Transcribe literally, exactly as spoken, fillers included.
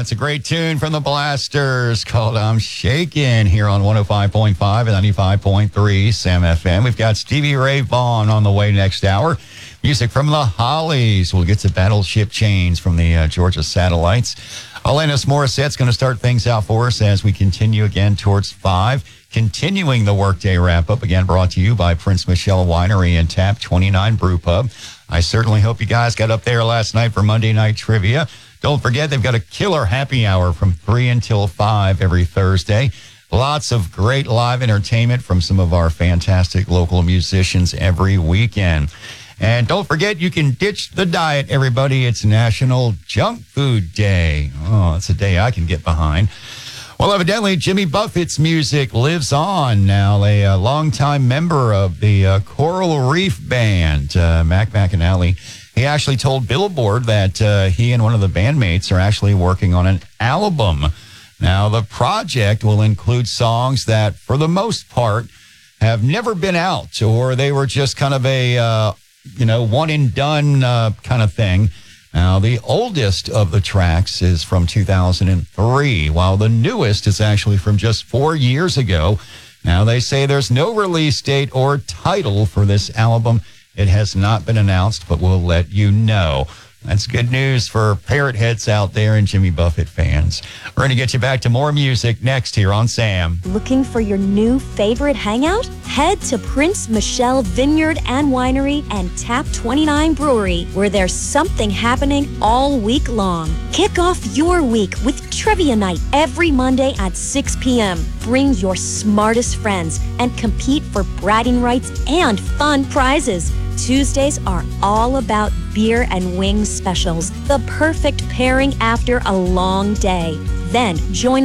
It's a great tune from the Blasters called I'm Shakin' here on one oh five point five and ninety-five point three Sam F M. We've got Stevie Ray Vaughan on the way next hour. Music from the Hollies. We'll get to Battleship Chains from the uh, Georgia Satellites. Alanis Morissette's going to start things out for us as we continue again towards five. Continuing the workday wrap-up, again brought to you by Prince Michelle Winery and Tap twenty-nine Brew Pub. I certainly hope you guys got up there last night for Monday Night Trivia. Don't forget, they've got a killer happy hour from three until five every Thursday. Lots of great live entertainment from some of our fantastic local musicians every weekend. And don't forget, you can ditch the diet, everybody. It's National Junk Food Day. Oh, that's a day I can get behind. Well, evidently, Jimmy Buffett's music lives on now. A, a longtime member of the uh, Coral Reef Band, uh, Mac McAnally, he actually told Billboard that uh, he and one of the bandmates are actually working on an album. Now, the project will include songs that, for the most part, have never been out, or they were just kind of a, uh, you know, one and done uh, kind of thing. Now, the oldest of the tracks is from two thousand three, while the newest is actually from just four years ago. Now, they say there's no release date or title for this album. It has not been announced, but we'll let you know. That's good news for parrot heads out there and Jimmy Buffett fans. We're going to get you back to more music next here on Sam. Looking for your new favorite hangout? Head to Prince Michelle Vineyard and Winery and Tap twenty-nine Brewery, where there's something happening all week long. Kick off your week with Trivia Night every Monday at six p.m. Bring your smartest friends and compete for bragging rights and fun prizes. Tuesdays are all about beer and wings specials, the perfect pairing after a long day. Then join